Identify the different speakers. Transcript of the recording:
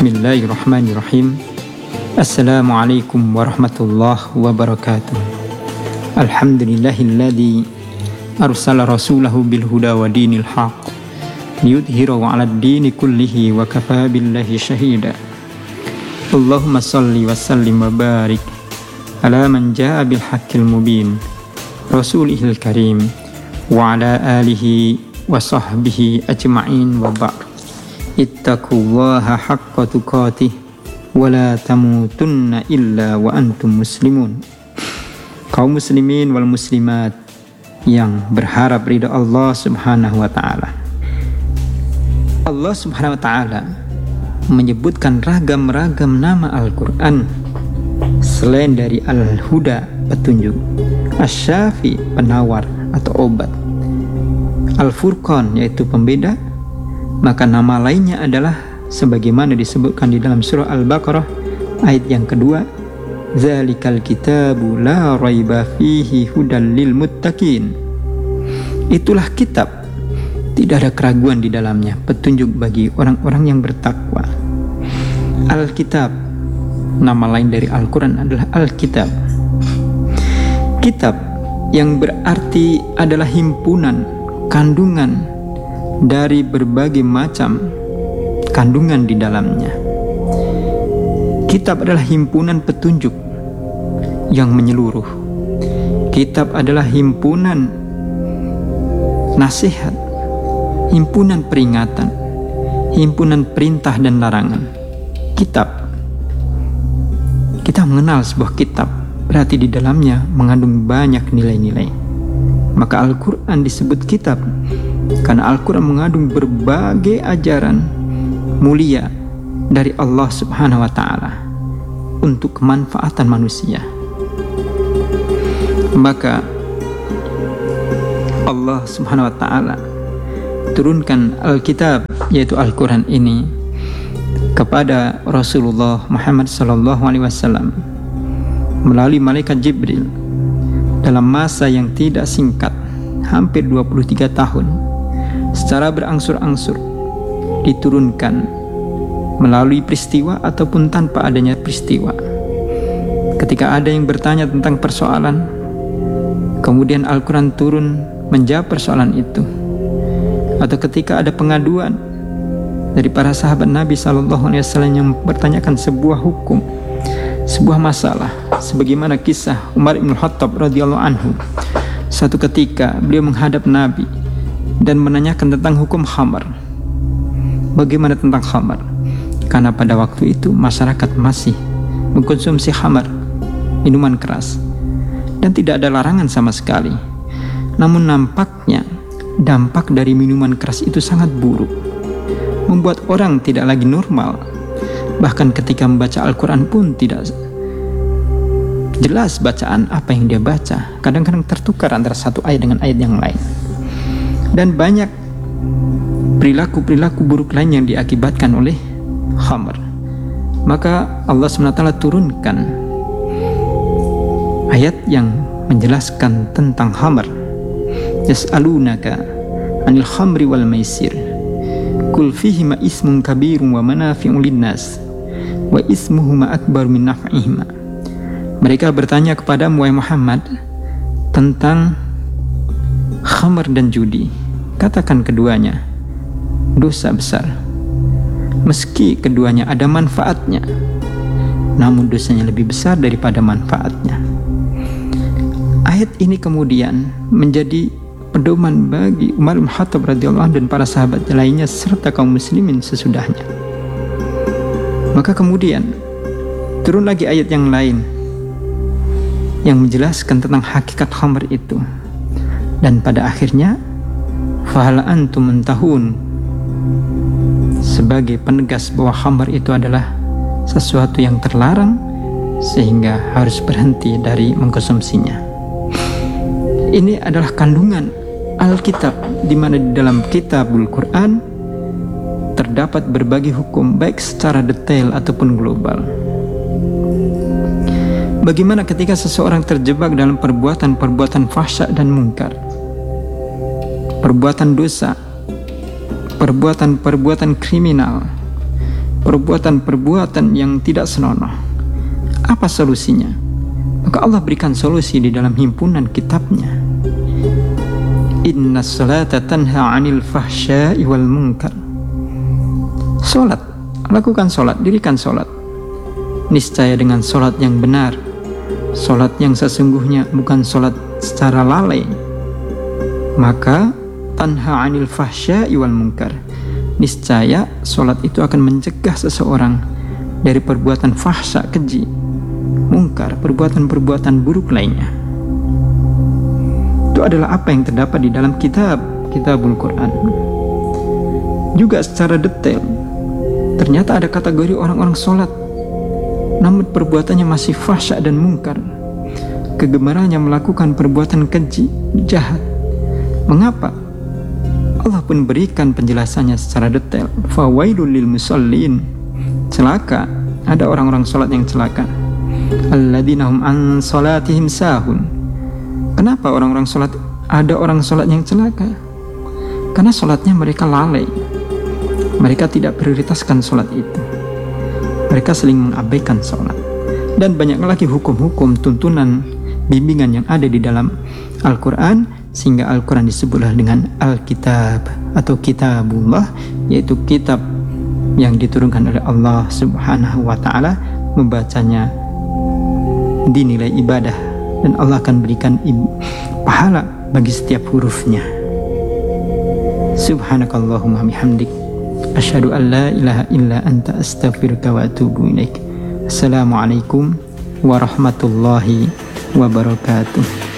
Speaker 1: Bismillahirrahmanirrahim. Assalamualaikum warahmatullahi wabarakatuh. Alhamdulillahilladzi arsala rasulahu bil huda wa dinil haq liyudhhirahu 'alad dini kullihi wa kafaa billahi shahida. Allahumma salli wa sallim wa barik ala man jaa bil haqqil mubin rasulihil karim wa ala alihi wa sahbihi ajma'in wa ba'd. Ittaqullaha haqqa tuqatih wa la tamutunna illa wa antum muslimun. Kaum muslimin wal muslimat yang berharap ridha Allah Subhanahu wa taala. Allah Subhanahu wa taala menyebutkan ragam-ragam nama Al-Qur'an selain dari Al-Huda, petunjuk, Asy-Syafi, penawar atau obat, Al-Furqan, yaitu pembeda. Maka nama lainnya adalah sebagaimana disebutkan di dalam surah Al-Baqarah ayat yang kedua, Zalikal kitabu la raiba fihi hudal lil muttaqin. Itulah kitab, tidak ada keraguan di dalamnya, petunjuk bagi orang-orang yang bertakwa. Al-Kitab, nama lain dari Al-Quran adalah Al-Kitab. Kitab yang berarti adalah himpunan, kandungan dari berbagai macam kandungan di dalamnya. Kitab adalah himpunan petunjuk yang menyeluruh. Kitab adalah himpunan nasihat, himpunan peringatan, himpunan perintah dan larangan. Kitab, kita mengenal sebuah kitab, berarti di dalamnya mengandung banyak nilai-nilai. Maka Al-Quran disebut kitab karena Al-Quran mengandung berbagai ajaran mulia dari Allah Subhanahu wa taala untuk kemanfaatan manusia. Maka Allah Subhanahu wa taala turunkan Alkitab, yaitu Al-Quran ini, kepada Rasulullah Muhammad sallallahu alaihi wasallam melalui malaikat Jibril dalam masa yang tidak singkat, hampir 23 tahun, secara berangsur-angsur diturunkan melalui peristiwa ataupun tanpa adanya peristiwa. Ketika ada yang bertanya tentang persoalan, kemudian Al-Quran turun menjawab persoalan itu. Atau ketika ada pengaduan dari para sahabat Nabi SAW yang bertanyakan sebuah hukum, sebuah masalah, sebagaimana kisah Umar bin Khattab radhiyallahu anhu. Satu ketika beliau menghadap Nabi dan menanyakan tentang hukum khamar. Bagaimana tentang khamar? Karena pada waktu itu masyarakat masih mengkonsumsi khamar, minuman keras, dan tidak ada larangan sama sekali. Namun nampaknya dampak dari minuman keras itu sangat buruk, membuat orang tidak lagi normal. Bahkan ketika membaca Al-Quran pun tidak jelas bacaan apa yang dia baca. Kadang-kadang tertukar antara satu ayat dengan ayat yang lain. Dan banyak perilaku-perilaku buruk lain yang diakibatkan oleh khamr. Maka Allah SWT turunkan ayat yang menjelaskan tentang khamr. Yas'alunaka anil khamri wal maisir kul fihima ismun kabirun wa manafi'un linnas wa ismuhuma akbar min naf'ihima. Mereka bertanya kepada Muhammad tentang khamr dan judi. Katakan keduanya dosa besar, meski keduanya ada manfaatnya, namun dosanya lebih besar daripada manfaatnya. Ayat ini kemudian menjadi pedoman bagi Umar bin Khattab radhiyallahu anhu dan para sahabat lainnya serta kaum muslimin sesudahnya. Maka kemudian turun lagi ayat yang lain yang menjelaskan tentang hakikat khamr itu, dan pada akhirnya fahal antum muntahun, sebagai penegas bahwa khamr itu adalah sesuatu yang terlarang sehingga harus berhenti dari mengkonsumsinya. Ini adalah kandungan Alkitab, di mana di dalam Kitabul Quran terdapat berbagai hukum baik secara detail ataupun global. Bagaimana ketika seseorang terjebak dalam perbuatan-perbuatan fahsya dan mungkar, perbuatan dosa, perbuatan-perbuatan kriminal, perbuatan-perbuatan yang tidak senonoh. Apa solusinya? Maka Allah berikan solusi di dalam himpunan kitabnya. Inna salata tanha 'anil fahsya'i wal munkar. Salat, lakukan salat, dirikan salat. Niscaya dengan salat yang benar, salat yang sesungguhnya, bukan salat secara lalai, maka tanha 'anil fahsya'i wal munkar. Niscaya salat itu akan mencegah seseorang dari perbuatan fahsya, keji, mungkar, perbuatan-perbuatan buruk lainnya. Itu adalah apa yang terdapat di dalam kitabul Quran. Juga secara detail, ternyata ada kategori orang-orang sholat namun perbuatannya masih fahsya dan mungkar, kegemarannya melakukan perbuatan keji, jahat. Mengapa? Allah pun berikan penjelasannya secara detail. Fawailul lil musallin. Celaka, ada orang-orang sholat yang celaka. Alladzina hum an sholatihim sahun. Kenapa orang-orang sholat, ada orang sholat yang celaka? Karena sholatnya mereka lalai. Mereka tidak prioritaskan sholat itu. Mereka saling mengabaikan sholat. Dan banyak lagi hukum-hukum, tuntunan, bimbingan yang ada di dalam Al-Quran, sehingga Al-Quran disebutlah dengan Al-Kitab atau Kitabullah, yaitu kitab yang diturunkan oleh Allah Subhanahu wa Ta'ala. Membacanya dinilai ibadah, dan Allah akan berikan pahala bagi setiap hurufnya. Subhanakallahumma bihamdik, asyhadu an la ilaha illa anta, astaghfiruka wa atubu ilaik. Assalamualaikum warahmatullahi wabarakatuh.